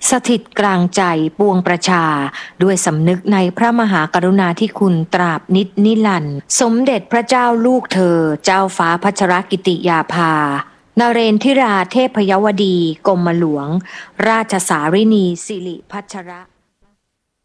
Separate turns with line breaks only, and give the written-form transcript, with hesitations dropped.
สถิตกลางใจปวงประชาด้วยสำนึกในพระมหากรุณาธิคุณตราบนิจนิรันดร์สมเด็จพระเจ้าลูกเธอเจ้าฟ้าพัชรกิติยาภานเรนทิราเทพยวดีกรมหลวงราชสารินีสิริพัชร